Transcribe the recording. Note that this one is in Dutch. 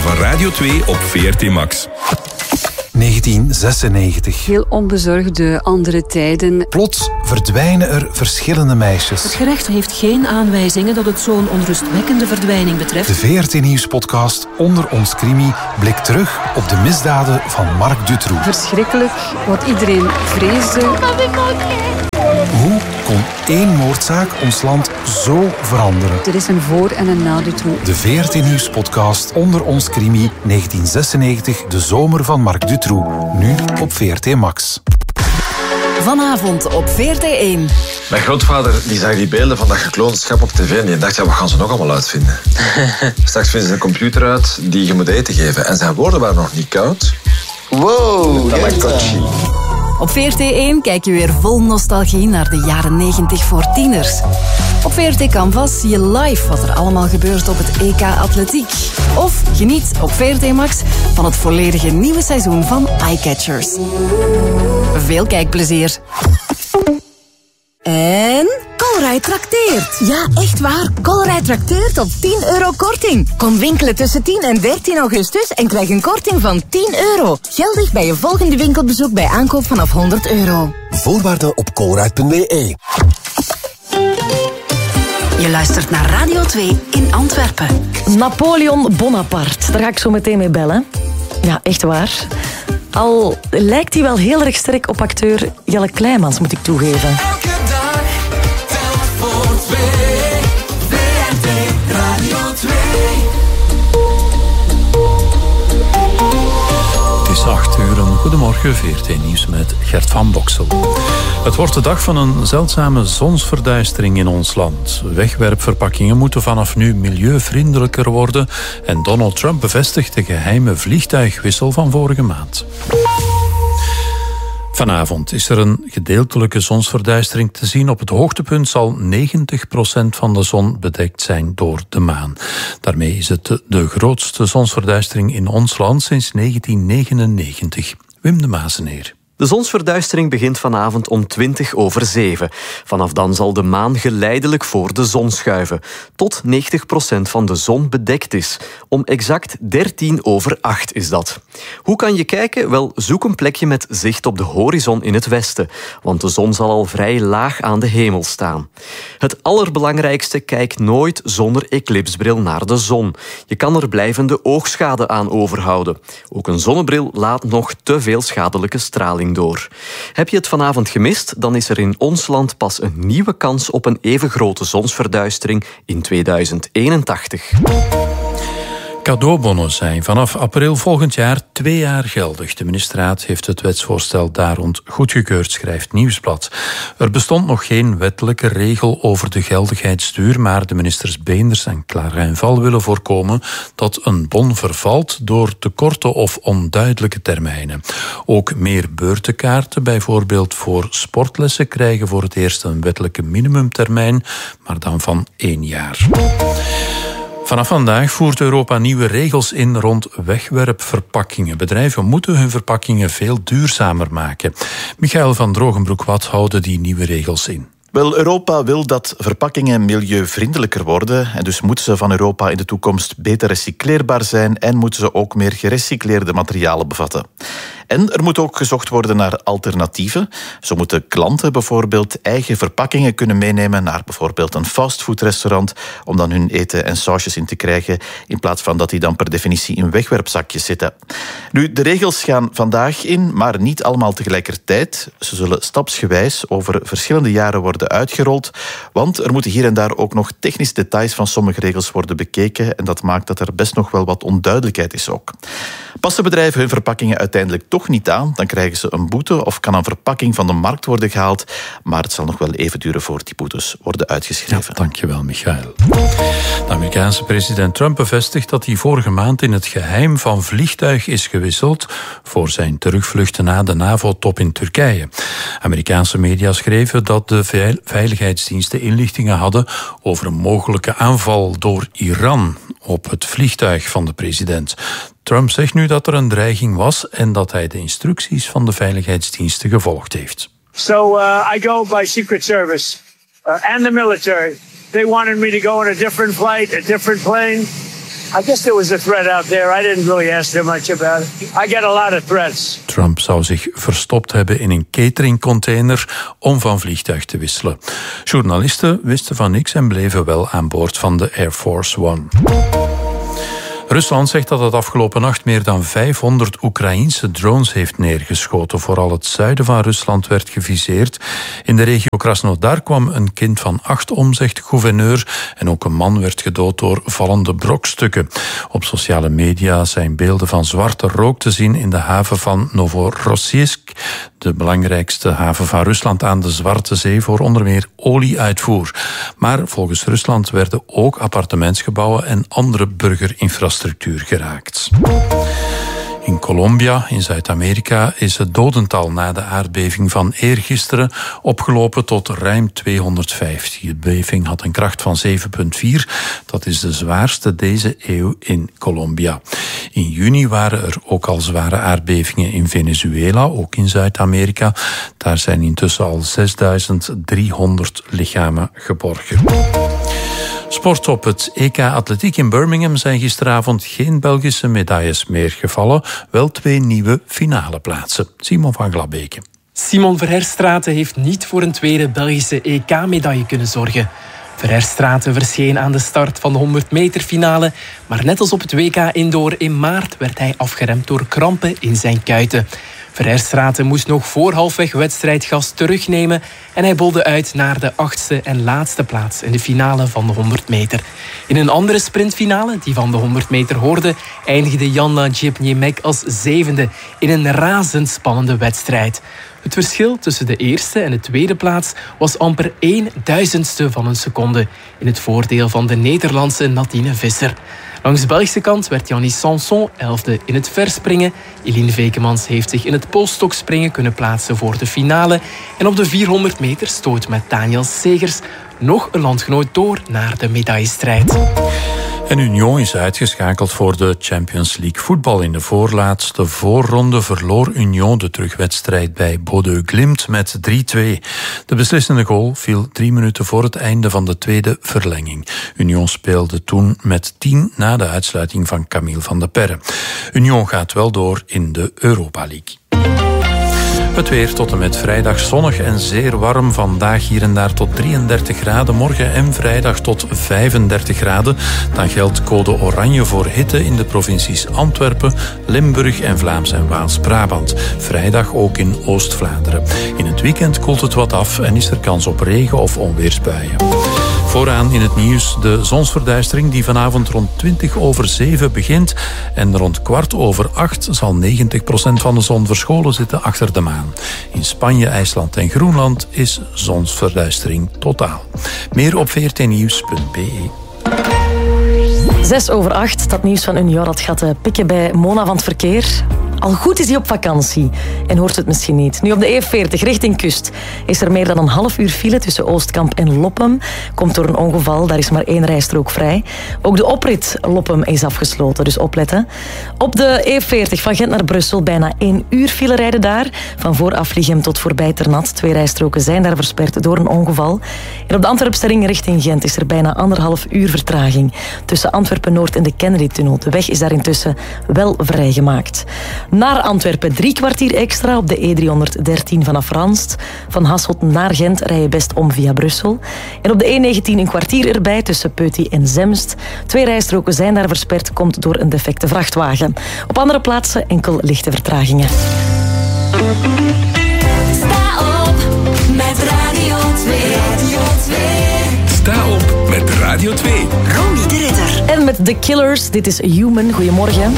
van Radio 2 op VRT Max. 1996. Heel onbezorgde andere tijden. Plots verdwijnen er verschillende meisjes. Het gerecht heeft geen aanwijzingen dat het zo'n onrustwekkende verdwijning betreft. De VRT Nieuws-podcast Onder ons Crimi blikt terug op de misdaden van Marc Dutroux. Verschrikkelijk, wat iedereen vreesde. Hoe kon één moordzaak ons land zo veranderen? Er is een voor- en een na Dutroux. De VRT Nieuws-podcast Onder ons Crimi 1996, de zomer van Marc Dutroux. Nu op VRT Max. Vanavond op VRT1. Mijn grootvader die zag die beelden van dat gekloond schap op tv en die dacht, ja, wat gaan ze nog allemaal uitvinden? Straks vinden ze een computer uit die je moet eten geven. En zijn woorden waren nog niet koud. Wow, Tamagotchi. Op VRT1 kijk je weer vol nostalgie naar de jaren 90 voor tieners. Op VRT Canvas zie je live wat er allemaal gebeurt op het EK Atletiek. Of geniet op VRT Max van het volledige nieuwe seizoen van Eyecatchers. Veel kijkplezier. En Colruyt trakteert. Ja, echt waar. Colruyt trakteert op €10 korting. Kom winkelen tussen 10 en 13 augustus en krijg een korting van €10. Geldig bij je volgende winkelbezoek bij aankoop vanaf €100. Voorwaarden op colruyt.be. Je luistert naar Radio 2 in Antwerpen. Napoleon Bonaparte, daar ga ik zo meteen mee bellen. Ja, echt waar. Al lijkt hij wel heel erg sterk op acteur Jelle Kleimans, moet ik toegeven. Elke dag telt voor twee. VRT Radio 2. Het is 8:00. Goedemorgen, VRT Nieuws met Gert van Boksel. Het wordt de dag van een zeldzame zonsverduistering in ons land. Wegwerpverpakkingen moeten vanaf nu milieuvriendelijker worden en Donald Trump bevestigt de geheime vliegtuigwissel van vorige maand. Vanavond is er een gedeeltelijke zonsverduistering te zien. Op het hoogtepunt zal 90% van de zon bedekt zijn door de maan. Daarmee is het de grootste zonsverduistering in ons land sinds 1999. Wim de Mazeneer. De zonsverduistering begint vanavond om 7:20. Vanaf dan zal de maan geleidelijk voor de zon schuiven, tot 90% van de zon bedekt is. Om exact 7:13 is dat. Hoe kan je kijken? Wel, zoek een plekje met zicht op de horizon in het westen, want de zon zal al vrij laag aan de hemel staan. Het allerbelangrijkste, kijk nooit zonder eclipsbril naar de zon. Je kan er blijvende oogschade aan overhouden. Ook een zonnebril laat nog te veel schadelijke straling door. Heb je het vanavond gemist, dan is er in ons land pas een nieuwe kans op een even grote zonsverduistering in 2081. Cadeaubonnen zijn vanaf april volgend jaar 2 jaar geldig. De ministerraad heeft het wetsvoorstel daar rond goedgekeurd, schrijft Nieuwsblad. Er bestond nog geen wettelijke regel over de geldigheidsduur, maar de ministers Beenders en Clarin-Val willen voorkomen dat een bon vervalt door te korte of onduidelijke termijnen. Ook meer beurtenkaarten, bijvoorbeeld voor sportlessen, krijgen voor het eerst een wettelijke minimumtermijn, maar dan van 1 jaar. Vanaf vandaag voert Europa nieuwe regels in rond wegwerpverpakkingen. Bedrijven moeten hun verpakkingen veel duurzamer maken. Michael van Drogenbroek, wat houden die nieuwe regels in? Wel, Europa wil dat verpakkingen milieuvriendelijker worden en dus moeten ze van Europa in de toekomst beter recycleerbaar zijn en moeten ze ook meer gerecycleerde materialen bevatten. En er moet ook gezocht worden naar alternatieven. Zo moeten klanten bijvoorbeeld eigen verpakkingen kunnen meenemen naar bijvoorbeeld een fastfoodrestaurant om dan hun eten en sausjes in te krijgen in plaats van dat die dan per definitie in wegwerpzakjes zitten. Nu, de regels gaan vandaag in, maar niet allemaal tegelijkertijd. Ze zullen stapsgewijs over verschillende jaren worden uitgerold, want er moeten hier en daar ook nog technische details van sommige regels worden bekeken en dat maakt dat er best nog wel wat onduidelijkheid is ook. Passen bedrijven hun verpakkingen uiteindelijk toch niet aan, dan krijgen ze een boete of kan een verpakking van de markt worden gehaald, maar het zal nog wel even duren voor die boetes worden uitgeschreven. Ja, dankjewel, Michael. De Amerikaanse president Trump bevestigt dat hij vorige maand in het geheim van vliegtuig is gewisseld voor zijn terugvluchten na de NAVO-top in Turkije. Amerikaanse media schreven dat de veiligheidsdiensten inlichtingen hadden over een mogelijke aanval door Iran op het vliegtuig van de president. Trump zegt nu dat er een dreiging was en dat hij de instructies van de veiligheidsdiensten gevolgd heeft. So I go by Secret Service and the military. They wanted me to go on a different flight, a different plane. I guess there was a threat out there. I didn't really ask too much about it. I get a lot of threats. Trump zou zich verstopt hebben in een cateringcontainer om van vliegtuig te wisselen. Journalisten wisten van niks en bleven wel aan boord van de Air Force One. Rusland zegt dat het afgelopen nacht meer dan 500 Oekraïense drones heeft neergeschoten. Vooral het zuiden van Rusland werd geviseerd. In de regio Krasnodar kwam een kind van 8 om, zegt de gouverneur. En ook een man werd gedood door vallende brokstukken. Op sociale media zijn beelden van zwarte rook te zien in de haven van Novorossiysk, de belangrijkste haven van Rusland aan de Zwarte Zee voor onder meer olieuitvoer. Maar volgens Rusland werden ook appartementsgebouwen en andere burgerinfrastructuur geraakt. In Colombia, in Zuid-Amerika, is het dodental na de aardbeving van eergisteren opgelopen tot ruim 250. De beving had een kracht van 7,4. Dat is de zwaarste deze eeuw in Colombia. In juni waren er ook al zware aardbevingen in Venezuela, ook in Zuid-Amerika. Daar zijn intussen al 6.300 lichamen geborgen. Sport op het EK Atletiek in Birmingham zijn gisteravond geen Belgische medailles meer gevallen, wel 2 nieuwe finale plaatsen. Simon van Glabeke. Simon Verherstraete heeft niet voor een tweede Belgische EK-medaille kunnen zorgen. Verherstraete verscheen aan de start van de 100 meter finale, maar net als op het WK Indoor in maart werd hij afgeremd door krampen in zijn kuiten. Verherstraete moest nog voor halfweg wedstrijdgas terugnemen en hij bolde uit naar de 8e en laatste plaats in de finale van de 100 meter. In een andere sprintfinale, die van de 100 meter hoorde, eindigde Jana Jepniemek als 7e in een razendspannende wedstrijd. Het verschil tussen de eerste en de tweede plaats was amper 1/1000ste van een seconde in het voordeel van de Nederlandse Nadine Visser. Langs de Belgische kant werd Yannis Sanson 11e in het verspringen. Eline Vekemans heeft zich in het polstokspringen kunnen plaatsen voor de finale. En op de 400 meter stoot met Daniel Segers nog een landgenoot door naar de medaillestrijd. En Union is uitgeschakeld voor de Champions League voetbal. In de voorlaatste voorronde verloor Union de terugwedstrijd bij Bodø Glimt met 3-2. De beslissende goal viel 3 minuten voor het einde van de tweede verlenging. Union speelde toen met 10 na de uitsluiting van Camille van der Perre. Union gaat wel door in de Europa League. Het weer tot en met vrijdag zonnig en zeer warm. Vandaag hier en daar tot 33 graden. Morgen en vrijdag tot 35 graden. Dan geldt code oranje voor hitte in de provincies Antwerpen, Limburg en Vlaams en Waals-Brabant. Vrijdag ook in Oost-Vlaanderen. In het weekend koelt het wat af en is er kans op regen- of onweersbuien. Vooraan in het nieuws de zonsverduistering die vanavond rond 7:20 begint. En rond 7:15 zal 90% van de zon verscholen zitten achter de maan. In Spanje, IJsland en Groenland is zonsverduistering totaal. Meer op vrtnieuws.be. 7:06, dat nieuws van Union dat gaat pikken bij Mona van het verkeer. Al goed is hij op vakantie en hoort het misschien niet. Nu op de E40 richting kust is er meer dan een half uur file tussen Oostkamp en Loppem. Komt door een ongeval, daar is maar 1 rijstrook vrij. Ook de oprit Loppem is afgesloten, dus opletten. Op de E40 van Gent naar Brussel bijna 1 uur file rijden daar. Van voor Afliegem tot voorbij Ternat. 2 rijstroken zijn daar versperd door een ongeval. En op de Antwerpsterring richting Gent is er bijna 1,5 uur vertraging. Tussen Antwerpen-Noord en de Kennedy-tunnel. De weg is daar intussen wel vrijgemaakt. Naar Antwerpen 3 kwartier extra op de E313 vanaf Ranst. Van Hasselt naar Gent rij je best om via Brussel. En op de E19 een kwartier erbij tussen Peuty en Zemst. 2 rijstroken zijn daar versperd, komt door een defecte vrachtwagen. Op andere plaatsen enkel lichte vertragingen. Sta op met Radio 2. Radio 2. Sta op met Radio 2. Ronnie de Ridder. En met The Killers, dit is Human. Goedemorgen.